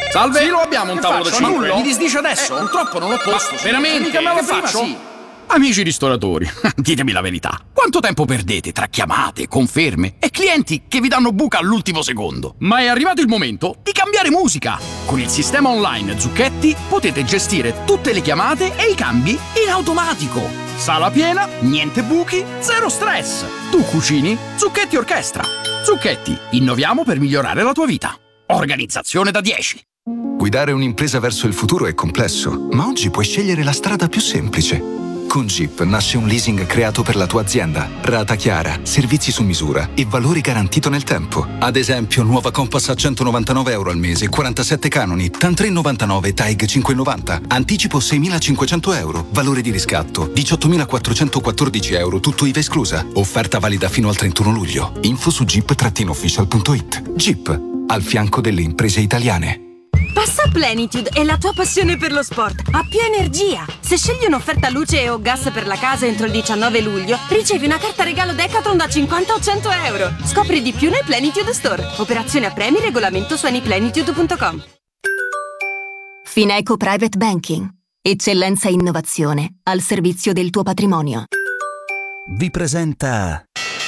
Salve. Sì, lo abbiamo un Che tavolo da faccio? 5. Mi disdice adesso? Purtroppo non l'ho posto. Veramente? Che faccio? Sì. Amici ristoratori, ditemi la verità. Quanto tempo perdete tra chiamate, conferme e clienti che vi danno buca all'ultimo secondo? Ma è arrivato il momento di cambiare musica. Con il sistema online Zucchetti potete gestire tutte le chiamate e i cambi in automatico. Sala piena, niente buchi, zero stress. Tu cucini, Zucchetti orchestra. Zucchetti, innoviamo per migliorare la tua vita. Organizzazione da 10. Guidare un'impresa verso il futuro è complesso, ma oggi puoi scegliere la strada più semplice. Con Jeep nasce un leasing creato per la tua azienda. Rata chiara, servizi su misura e valori garantito nel tempo. Ad esempio, nuova Compass a €199 al mese, 47 canoni, TAN 3,99, TAIG 5,90. Anticipo €6.500, valore di riscatto €18.414, tutto IVA esclusa. Offerta valida fino al 31 luglio. Info su jeep-official.it. Jeep, al fianco delle imprese italiane. Passa Plenitude e la tua passione per lo sport ha più energia. Se scegli un'offerta luce o gas per la casa entro il 19 luglio, ricevi una carta regalo Decathlon da 50 o 100 euro. Scopri di più nei Plenitude Store. Operazione a premi, regolamento su anyplenitude.com. Fineco Private Banking. Eccellenza e innovazione al servizio del tuo patrimonio. Vi presenta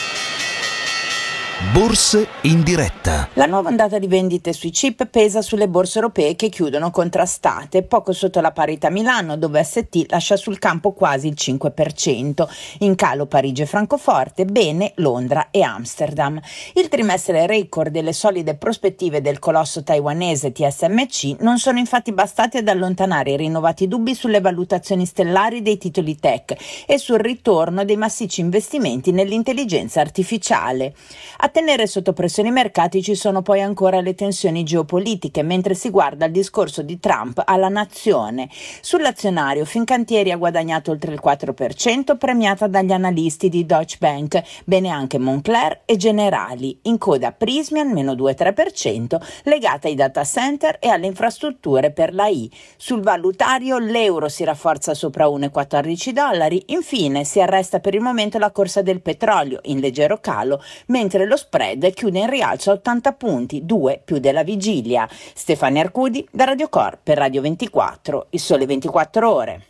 Borse in diretta. La nuova ondata di vendite sui chip pesa sulle borse europee che chiudono contrastate, poco sotto la parità Milano, dove ST lascia sul campo quasi il 5%. In calo Parigi e Francoforte, bene Londra e Amsterdam. Il trimestre record delle solide prospettive del colosso taiwanese TSMC non sono infatti bastati ad allontanare i rinnovati dubbi sulle valutazioni stellari dei titoli tech e sul ritorno dei massicci investimenti nell'intelligenza artificiale. A tenere sotto pressione i mercati ci sono poi ancora le tensioni geopolitiche, mentre si guarda il discorso di Trump alla nazione. Sull'azionario Fincantieri ha guadagnato oltre il 4%, premiata dagli analisti di Deutsche Bank, bene anche Moncler e Generali. In coda Prysmian meno 2,3%, legata ai data center e alle infrastrutture per l'AI. Sul valutario l'euro si rafforza sopra $1,14, infine si arresta per il momento la corsa del petrolio, in leggero calo, mentre lo spread chiude in rialzo a 80 punti, 2 più della vigilia. Stefania Arcudi da Radio Cor per Radio 24, il sole 24 ore.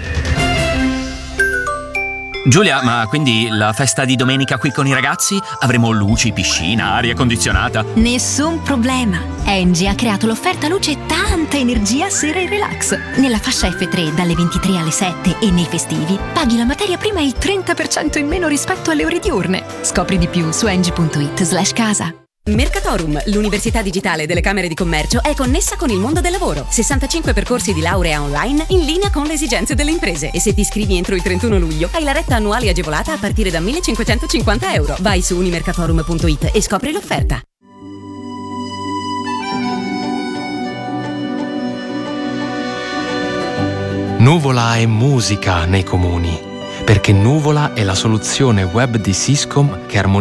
Giulia, ma quindi la festa di domenica qui con i ragazzi? Avremo luci, piscina, aria condizionata? Nessun problema. Engie ha creato l'offerta luce tanta energia sera e relax. Nella fascia F3 dalle 23 alle 7 e nei festivi paghi la materia prima il 30% in meno rispetto alle ore diurne. Scopri di più su engie.it/casa. Mercatorum, l'università digitale delle Camere di Commercio, è connessa con il mondo del lavoro. 65 percorsi di laurea online in linea con le esigenze delle imprese. E se ti iscrivi entro il 31 luglio, hai la retta annuale agevolata a partire da €1.550. Vai su unimercatorum.it e scopri l'offerta. Nuvola è musica nei comuni, perché Nuvola è la soluzione web di Syscom che armonizza